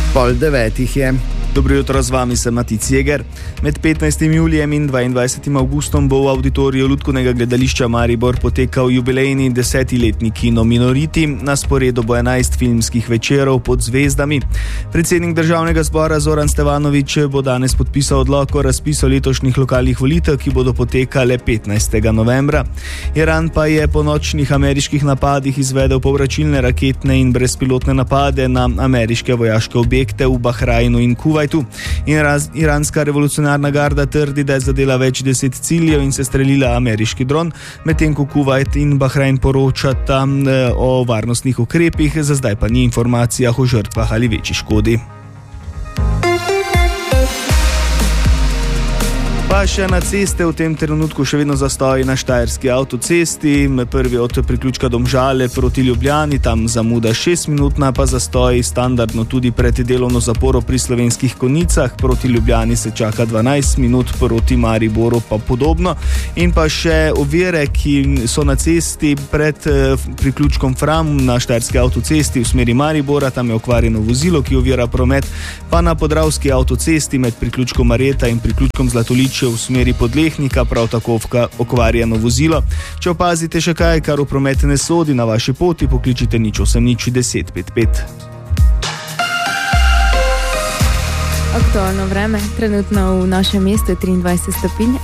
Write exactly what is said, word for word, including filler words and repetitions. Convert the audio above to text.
Pol devetih je. Dobro jutro, z vami sem Matic Jeger. Med petnajstim julijem in dvaindvajsetim avgustom bo v auditoriju Lutkovnega gledališča Maribor potekal jubilejni desetiletni kino Minoriti. Na sporedu bo enajst filmskih večerov pod zvezdami. Predsednik Državnega zbora Zoran Stevanović bo danes podpisal odlok o razpisu letošnjih lokalnih volitev, ki bodo potekale petnajstega novembra. Iran pa je po nočnih ameriških napadih izvedel povračilne raketne in brezpilotne napade na ameriške vojaške objekte v Bahrajnu in Kuvajtu. In raz, iranska revolucionarna garda trdi, da je zadela več deset ciljev in se strelila ameriški dron, medtem ko Kuvajt in Bahrajn poročata e, o varnostnih ukrepih, za zdaj pa ni informacijah o žrtvah ali večji škodi. Pa še na ceste v tem trenutku še vedno zastoji na štajerski avtocesti, prvi od priključka Domžale proti Ljubljani, tam zamuda šest minutna, pa zastoji standardno tudi pred delovno zaporo pri Slovenskih Konjicah, proti Ljubljani se čaka dvanajst minut, proti Mariboru pa podobno. In pa še ovire, ki so na cesti pred eh, priključkom Fram na štajerski avtocesti v smeri Maribora, tam je okvarjeno vozilo, ki ovira promet, pa na podravski avtocesti med priključkom Marjeta in priključkom Zlatolič v smeri Podlehnika, prav tako okvarjeno vozilo. Če opazite še kaj, kar v promet ne sodi na vaši poti, pokličite nič osem nič deset pet pet. Aktualno vreme, trenutno v našem mestu triindvajset stopinj.